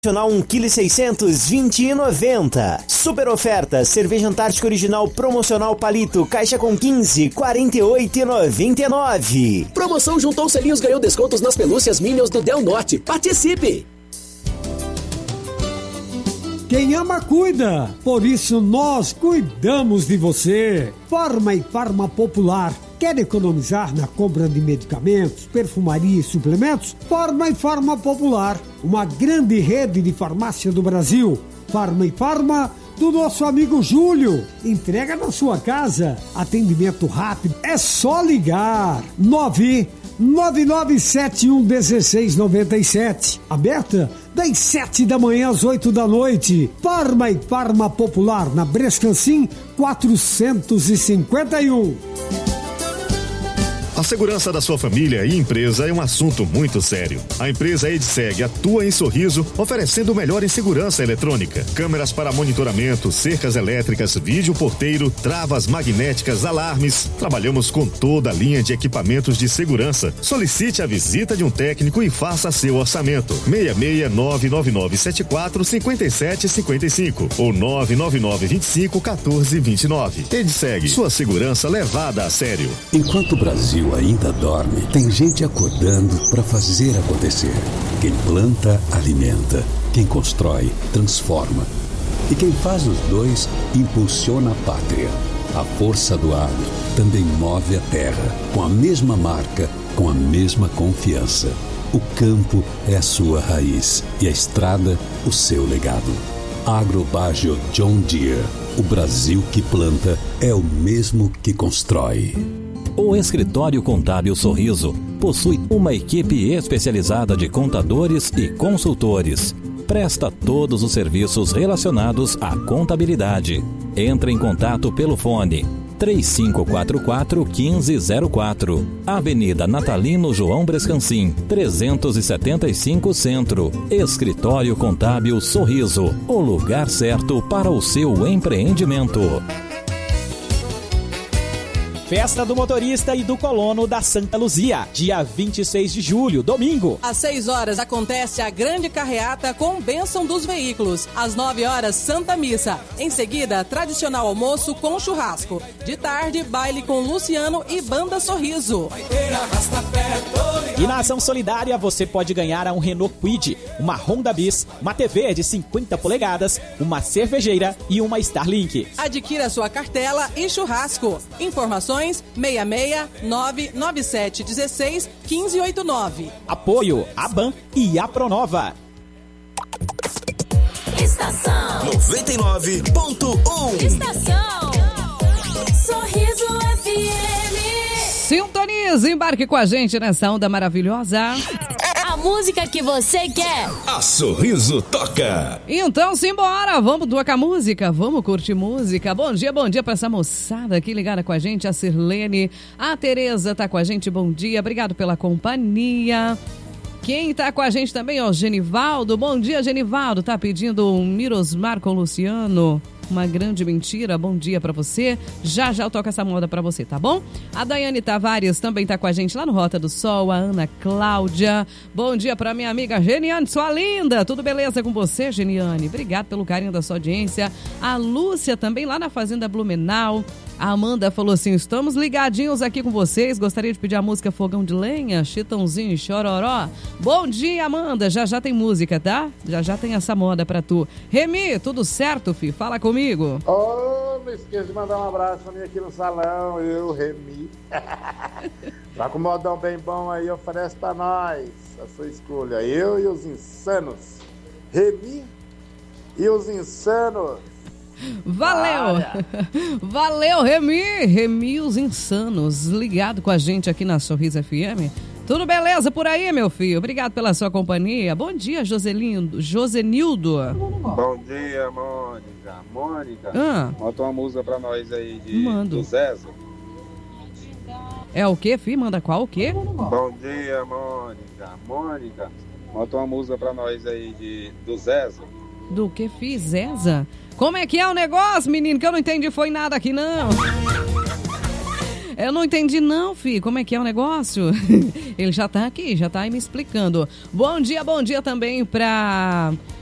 Nacional 1,620,90 kg. Super oferta, cerveja Antártica Original promocional Palito, caixa com 15, 48,99. Promoção juntou selinhos, ganhou descontos nas pelúcias Minions do Del Norte. Participe! Quem ama, cuida. Por isso, nós cuidamos de você. Farma e Farma Popular. Quer economizar na compra de medicamentos, perfumaria e suplementos? Farma e Farma Popular. Uma grande rede de farmácia do Brasil. Farma e Farma do nosso amigo Júlio. Entrega na sua casa. Atendimento rápido. É só ligar. 999711697. Aberta das 7 da manhã às 8 da noite. Farma e Farma Popular, na Brescancim 451. A segurança da sua família e empresa é um assunto muito sério. A empresa Edseg atua em Sorriso, oferecendo o melhor em segurança eletrônica. Câmeras para monitoramento, cercas elétricas, vídeo porteiro, travas magnéticas, alarmes. Trabalhamos com toda a linha de equipamentos de segurança. Solicite a visita de um técnico e faça seu orçamento. 66999745755 ou 999251429. Edseg, sua segurança levada a sério. Enquanto o Brasil ainda dorme, tem gente acordando para fazer acontecer. Quem planta, alimenta. Quem constrói, transforma. E quem faz os dois, impulsiona a pátria. A força do agro também move a terra, com a mesma marca, com a mesma confiança. O campo é a sua raiz e a estrada, o seu legado. Agrobagio John Deere. O Brasil que planta é o mesmo que constrói. O Escritório Contábil Sorriso possui uma equipe especializada de contadores e consultores. Presta todos os serviços relacionados à contabilidade. Entre em contato pelo fone 3544-1504. Avenida Natalino João Brescancim, 375 Centro. Escritório Contábil Sorriso. O lugar certo para o seu empreendimento. Festa do Motorista e do Colono da Santa Luzia, dia 26 de julho, domingo. Às 6 horas acontece a grande carreata com bênção dos veículos. Às 9 horas, Santa Missa. Em seguida, tradicional almoço com churrasco. De tarde, baile com Luciano e Banda Sorriso. E na ação solidária, você pode ganhar um Renault Kwid, uma Honda Bis, uma TV de 50 polegadas, uma cervejeira e uma Starlink. Adquira sua cartela e churrasco. Informações 66997161589. Apoio ABAN e a Pronova. Estação 99.1. Estação Sorriso FM. Sintonize, embarque com a gente nessa onda maravilhosa. A música que você quer. A Sorriso toca. Então, simbora, vamos tocar música, vamos curtir música. Bom dia pra essa moçada aqui ligada com a gente, a Sirlene, a Tereza tá com a gente, bom dia, obrigado pela companhia. Quem tá com a gente também, ó, Genivaldo, bom dia, Genivaldo, tá pedindo um Mirosmar com Luciano. Uma grande mentira, bom dia pra você. Já eu toco essa moda pra você, tá bom? A Daiane Tavares também tá com a gente lá no Rota do Sol, a Ana Cláudia. Bom dia pra minha amiga Geniane, sua linda. Tudo beleza com você, Geniane? Obrigado pelo carinho da sua audiência. A Lúcia também lá na Fazenda Blumenau. A Amanda falou assim, estamos ligadinhos aqui com vocês, gostaria de pedir a música Fogão de Lenha, Chitãozinho e Chororó. Bom dia, Amanda, já tem música, tá? Já tem essa moda pra tu. Remy, tudo certo, filho? Fala comigo. Não esqueça de mandar um abraço pra mim aqui no salão, eu, Remy. Tá com um modão bem bom aí, oferece pra nós a sua escolha, eu e os insanos. Remy e os insanos. Valeu! Valeu, Remy, os insanos, ligado com a gente aqui na Sorriso FM. Tudo beleza por aí, meu filho? Obrigado pela sua companhia. Bom dia, Josenildo. Bom dia, Mônica. Bota uma música pra nós aí do Zéza. É o quê, filho? Manda qual, o quê? Bom dia, Mônica. Bota uma música pra nós aí do Zéza. Do que, filho? Zéza? Como é que é o negócio, menino? Que eu não entendi foi nada aqui, não. Eu não entendi não, filho. Como é que é o negócio? Ele já tá aqui, já tá aí me explicando. Bom dia também pra